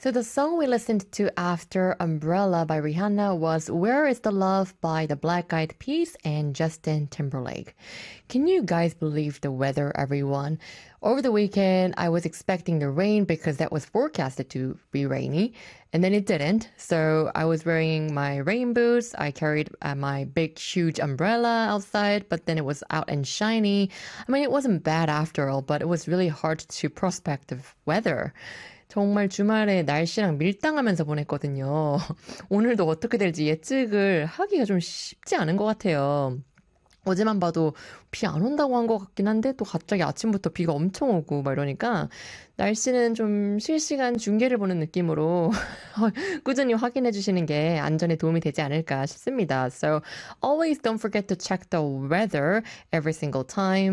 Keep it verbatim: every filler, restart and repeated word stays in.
So the song we listened to after Umbrella by Rihanna was Where is the Love by the Black Eyed Peas and Justin Timberlake. Can you guys believe the weather, everyone? Over the weekend, I was expecting the rain because that was forecasted to be rainy, and then it didn't. So I was wearing my rain boots. I carried uh, my big, huge umbrella outside, but then it was out and shiny. I mean, it wasn't bad after all, but it was really hard to prospect the weather. 정말 주말에 날씨랑 밀당하면서 보냈거든요. 오늘도 어떻게 될지 예측을 하기가 좀 쉽지 않은 것 같아요. 어제만 봐도 비 안 온다고 한 것 같긴 한데 또 갑자기 아침부터 비가 엄청 오고 막 이러니까 날씨는 좀 실시간 중계를 보는 느낌으로 꾸준히 확인해 주시는 게 안전에 도움이 되지 않을까 싶습니다. So always don't forget to check the weather every single time.